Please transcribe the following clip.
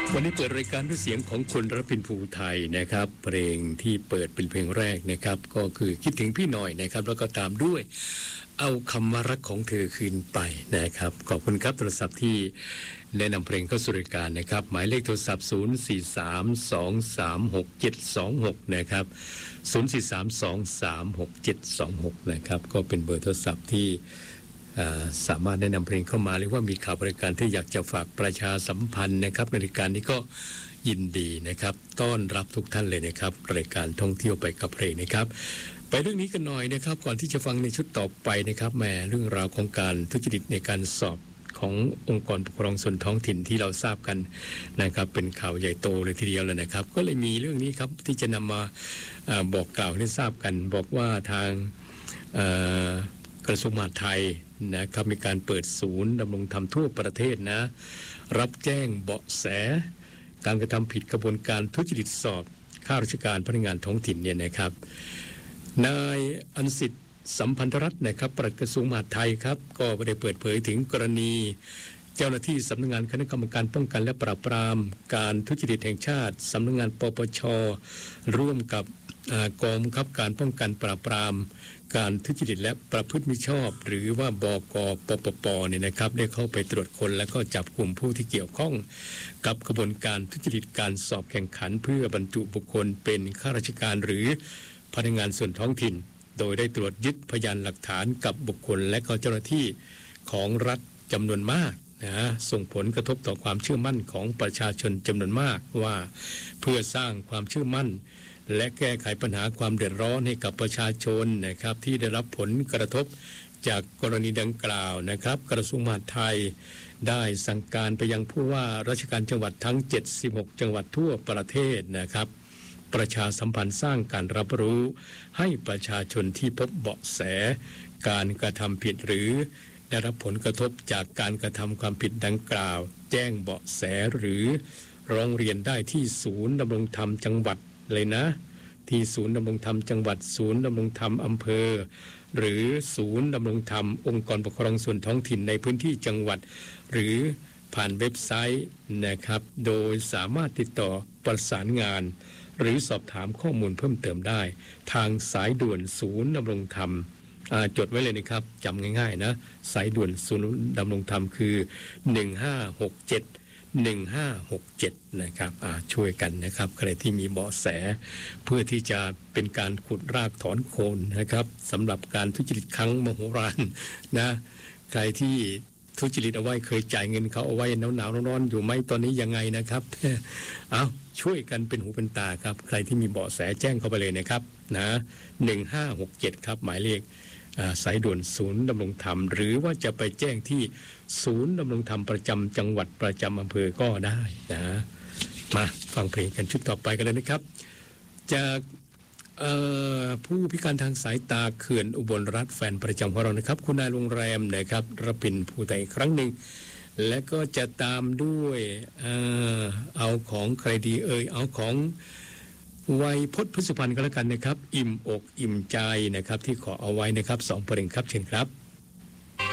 วันนี้เปิดรายการด้วยเสียงของคุณรพินภูไทยนะครับเพลงที่เปิดเป็นเพลงแรกนะครับก็คือคิดถึงพี่หน่อยนะครับแล้วก็ตามด้วยเอาคำว่ารักของเธอคืนไปนะครับขอบคุณครับโทรศัพท์ที่แนะนำเพลงเข้าสู่รายการนะครับหมายเลขโทรศัพท์0432367726นะครับ0432367726นะครับก็เป็นเบอร์โทรศัพท์ที่สามารถแนะนำเพลงเข้ามาหรือว่ามีข่าวบริการที่อยากจะฝากประชาสัมพันธ์นะครับในรายการนี้ก็ยินดีนะครับต้อนรับทุกท่านเลยนะครับรายการท่องเที่ยวไปกับเพลงนะครับไปเรื่องนี้กันหน่อยนะครับก่อนที่จะฟังในชุดต่อไปนะครับแม่เรื่องราวของการทุจริตในการสอบขององค์กรปกครองส่วนท้องถิ่นที่เราทราบกันนะครับเป็นข่าวใหญ่โตเลยทีเดียวเลยนะครับก็เลยมีเรื่องนี้ครับที่จะนำมาบอกกล่าวให้ทราบกันบอกว่าทางกระทรวงมหาดไทยนะครับมีการเปิดศูนย์ดำรงธรรมทั่วประเทศนะรับแจ้งเบาะแสการกระทำผิดกระบวนการทุจริตสอบข้าราชการพนักงานท้องถิ่นเนี่ยนะครับนายอันสิทธิ์สัมพันธรัตน์นะครับปลัดกระทรวงมหาดไทยครับก็ได้เปิดเผยถึงกรณีเจ้าหน้าที่สำนักงานคณะกรรมการป้องกันและปราบปรามการทุจริตแห่งชาติสำนักงานปปช.ร่วมกับกองบังคับการป้องกันปราบปรามการทุจริตและประพฤติมิชอบหรือว่าบก.ปปป.เนี่ยนะครับได้เข้าไปตรวจค้นและก็จับกลุ่มผู้ที่เกี่ยวข้องกับกระบวนการทุจริตการสอบแข่งขันเพื่อบรรจุบุคคลเป็นข้าราชการหรือพนักงานส่วนท้องถิ่นโดยได้ตรวจยึดพยานหลักฐานกับบุคคลและก็เจ้าหน้าที่ของรัฐจำนวนมากส่งผลกระทบต่อความเชื่อมั่นของประชาชนจำนวนมากว่าเพื่อสร้างความเชื่อมั่นและแก้ไขปัญหาความเดือดร้อนให้กับประชาชนนะครับที่ได้รับผลกระทบจากกรณีดังกล่าวนะครับกระทรวงมหาดไทยได้สั่งการไปยังผู้ว่าราชการจังหวัดทั้ง76จังหวัดทั่วประเทศนะครับประชาสัมพันธ์สร้างการรับรู้ให้ประชาชนที่พบเบาะแสการกระทำผิดหรือได้รับผลกระทบจากการกระทำความผิดดังกล่าวแจ้งเบาะแสหรือร้องเรียนได้ที่ศูนย์ดำรงธรรมจังหวัดเลยนะที่ศูนย์ดำรงธรรมจังหวัดศูนย์ดำรงธรรมอำเภอหรือศูนย์ดำรงธรรมองค์กรปกครองส่วนท้องถิ่นในพื้นที่จังหวัดหรือผ่านเว็บไซต์นะครับโดยสามารถติดต่อประสานงานหรือสอบถามข้อมูลเพิ่มเติมได้ทางสายด่วนศูนย์ดำรงธรรมจดไว้เลยนะครับจำง่ายๆนะสายด่วนศูนย์ดำรงธรรมคือ1567นะครับช่วยกันนะครับใครที่มีเบาะแสเพื่อที่จะเป็นการขุดรากถอนโคนนะครับสำหรับการทุจริตครั้งมโหฬารนะใครที่ทุจริตเอาไว้เคยจ่ายเงินเขาเอาไว้หนาวๆร้อนๆอยู่ไหมตอนนี้ยังไงนะครับเอาช่วยกันเป็นหูเป็นตาครับใครที่มีเบาะแสแจ้งเข้าไปเลยนะครับนะ1567ครับหมายเลขสายด่วนศูนย์ดำรงธรรมหรือว่าจะไปแจ้งที่ศูนย์ดำรงธรรมประจำจังหวัดประจำอำเภอก็ได้นะมาฟังเพลงกันชุดต่อไปกันเลยนะครับจากผู้พิการทางสายตาเขื่อนอุบลรัฐแฟนประจำของเรานะครับคุณนายโรงแรมนะครับรพินภูไทยอีกครั้งหนึ่งและก็จะตามด้วยเอาของใครดีเอาของวัยพจน์พุทธสุพรรณก็แล้วกันนะครับอิ่มอกอิ่มใจนะครับที่ขอเอาไว้นะครับ2เพลงครับเชิญครับ